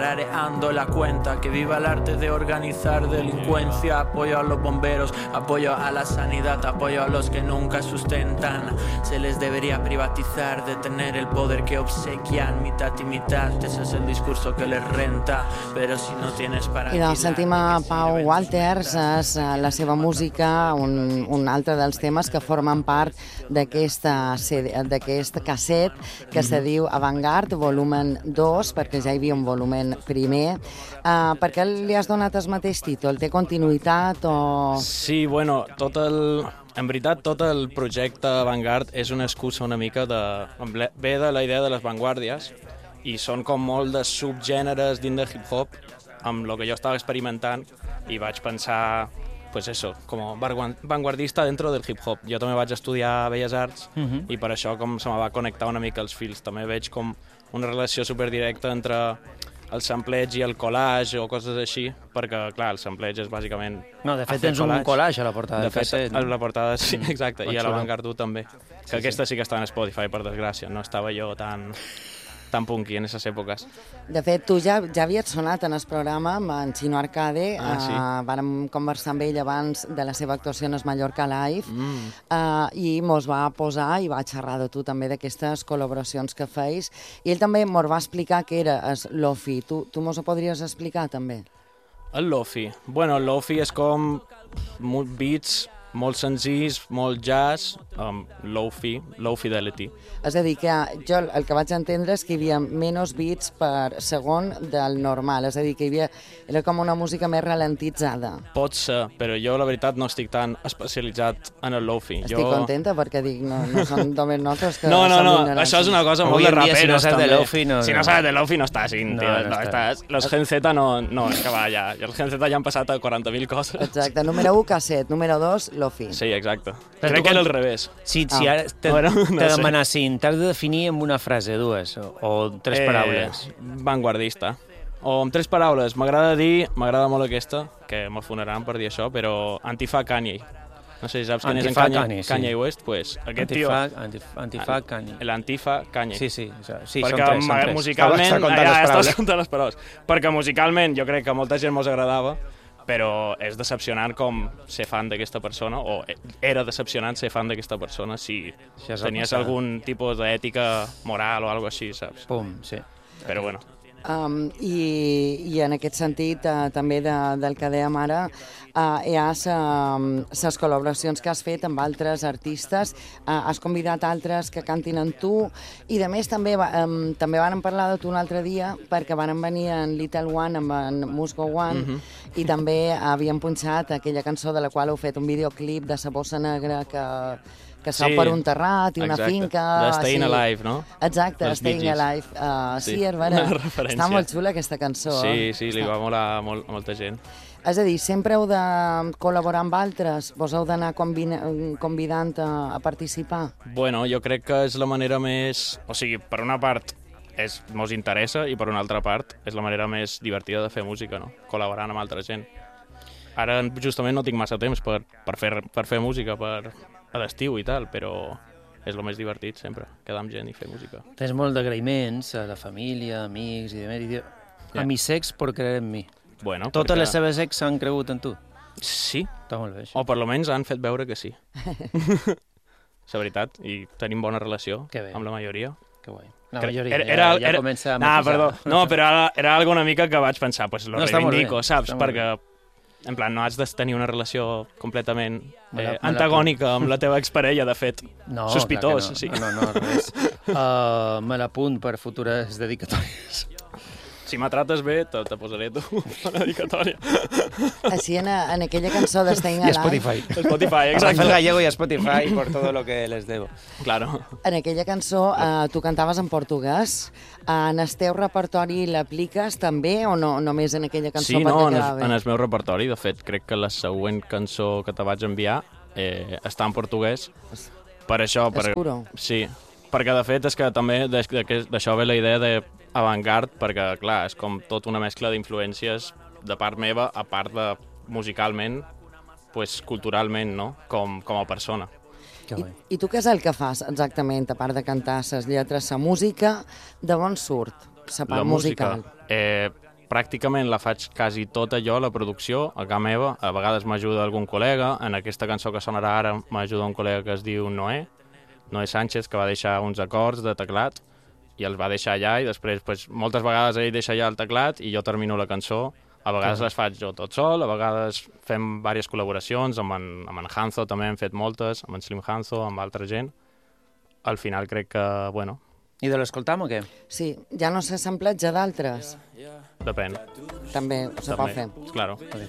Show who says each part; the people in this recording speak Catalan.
Speaker 1: Rareando la cuenta, que viva el arte de organizar delincuencia. Apoyo a los bomberos, apoyo a la sanidad, apoyo a los que nunca sustentan. Se les debería privatizar, detener el poder que obsequian, mitad y mitad. Ese es el discurso que les renta, pero si no tienes para...
Speaker 2: I doncs sentim a Pau Walters, és la seva música, un altre dels temes que formen part d'aquest casset que se diu Avantgarde, volumen 2, perquè ja hi havia un volumen primer. Per què li has donat el mateix títol? Té continuïtat o...?
Speaker 3: Sí, bueno, en veritat tot el projecte Avantgarde és una excusa una mica ve de la idea de les vanguardies i són com molt de subgèneres dins de hip-hop amb el que jo estava experimentant i vaig pensar, pues eso, com vanguardista dentro del hip-hop. Jo també vaig estudiar Belles Arts i per això com se me va connectar una mica els fils. També veig com una relació superdirecta entre el sampleig i el collage o coses així, perquè, clar, el sampleig és bàsicament...
Speaker 4: No, de fet tens un collage a la portada.
Speaker 3: De fet, a la portada sí, exacte, i a l'Avantgarde també. Que aquesta sí que estava en Spotify, per desgràcia. No estava jo tan punky en aquestes èpoques.
Speaker 2: De fet, tu ja havies sonat en el programa amb en Chino Arcade.
Speaker 3: Sí.
Speaker 2: Vàrem conversar amb ell abans de la seva actuació en el Mallorca Live i mos va posar i va xerrar de tu també d'aquestes col·laboracions que feis. I ell també mos va explicar què era el Lo-Fi. Tu mos ho podries explicar també?
Speaker 3: El Lo-Fi? Bueno, el Lo-Fi és com beats molt senzills, molt jazz, low-fi, low fidelity.
Speaker 2: És a dir, que jo el que vaig entendre és que hi havia menys beats per segon del normal, és a dir, que era com una música més ralentitzada.
Speaker 3: Pot ser, però jo la veritat no estic tan especialitzat en el low-fi.
Speaker 2: Estic contenta perquè dic, no són només nosaltres que...
Speaker 3: No, això és una cosa molt de raperos,
Speaker 4: també.
Speaker 3: Si no sabes de low-fi no estàs in, los Gen Z no, és que va, ja. Els Gen Z ja han passat a 40.000 coses.
Speaker 2: Exacte, número 1, casset, número 2, Lo-Fi.
Speaker 3: Sí, exacte. Crec que era al revés.
Speaker 4: Si ara te demanessin, t'has de definir amb una frase, dues, o tres paraules.
Speaker 3: Vanguardista. O amb tres paraules. M'agrada molt aquesta, que m'afonaran per dir això, però Antifa Kanye. No sé si saps quin és en Kanye West, pues aquest tio...
Speaker 4: Antifa Kanye.
Speaker 3: L'Antifa Kanye.
Speaker 4: Sí,
Speaker 3: perquè
Speaker 4: són tres.
Speaker 3: Musicalment, estàs comptant les paraules. Perquè musicalment jo crec que a molta gent mos agradava, però és decepcionant com ser fan d'aquesta persona, o era decepcionant ser fan d'aquesta persona si tenies algun tipus d'ètica moral o alguna cosa així, saps?
Speaker 4: Pum, sí.
Speaker 3: Però bueno.
Speaker 2: I en aquest sentit, també del que dèiem ara, hi ha les col·laboracions que has fet amb altres artistes, has convidat altres que cantin amb tu, i a més també vàrem parlar de tu un altre dia, perquè vàrem venir en Little One amb en Musgo One, i també havíem punxat aquella cançó de la qual heu fet un videoclip de sa bossa negra que sau per un terrat i una finca...
Speaker 3: De Staying Alive, no?
Speaker 2: Exacte, Staying Alive. Sí, està molt xula aquesta cançó.
Speaker 3: Sí, li va molar a molta gent.
Speaker 2: És a dir, sempre heu de col·laborar amb altres? Vos heu d'anar convidant a participar?
Speaker 3: Bueno, jo crec que és la manera més... O sigui, per una part mos interessa i per una altra part és la manera més divertida de fer música, no? Col·laborant amb altra gent. Ara justament no tinc massa temps per fer música, a l'estiu i tal, però és el més divertit sempre, quedar amb gent i fer música.
Speaker 4: Tens molt d'agraïments a la família, amics i demés. A mis ex por creer en mi.
Speaker 3: Bueno,
Speaker 4: totes les seves ex s'han cregut en tu?
Speaker 3: Sí.
Speaker 4: Està molt bé, això.
Speaker 3: O per almenys han fet veure que sí. És veritat, i tenim bona relació amb la majoria.
Speaker 4: Que guai. La majoria ja comença a matisar.
Speaker 3: Perdó. No, però era algo una mica que vaig pensar, pues lo reivindico, saps? Perquè en plan, no has de tenir una relació completament antagònica amb la teva exparella, de fet. Sospitós.
Speaker 4: No, res. Me l'apunt per futures dedicatòries.
Speaker 3: Si me trates bé, te posaré tu una dedicatòria.
Speaker 2: Així en aquella cançó de Staying Alive...
Speaker 4: I
Speaker 3: Spotify, exacte.
Speaker 4: Rafael Gallego y a Spotify por todo lo que les debo.
Speaker 3: Claro.
Speaker 2: En aquella cançó tu cantaves en portuguès. En el teu repertori l'apliques també o no només en aquella cançó perquè quedava bé?
Speaker 3: En el meu repertori. De fet, crec que la següent cançó que te vaig enviar està en portuguès. Per això...
Speaker 2: Escuro.
Speaker 3: Sí, perquè de fet és que també d'això ve la idea d'avantgarde, perquè clar, és com tota una mescla d'influències de part meva, a part de musicalment, pues, culturalment, no? Com a persona.
Speaker 2: I tu què és el que fas exactament, a part de cantar les lletres, la música, de on surt la part musical?
Speaker 3: pràcticament la faig quasi tota jo, la producció, a casa meva. A vegades m'ajuda algun col·lega. En aquesta cançó que sonarà ara m'ajuda un col·lega que es diu Noé Sánchez, que va deixar uns acords de teclat i els va deixar allà, i després moltes vegades ell deixa allà el teclat i jo termino la cançó. A vegades les faig jo tot sol, a vegades fem diverses col·laboracions, amb en Hanzo també hem fet moltes, amb en Slim Hanzo, amb altra gent. Al final crec que, bueno...
Speaker 4: I de l'escoltam o què?
Speaker 2: Sí, ja no s'ha samplatge d'altres?
Speaker 3: Depèn.
Speaker 2: També se pot fer.
Speaker 3: Claro.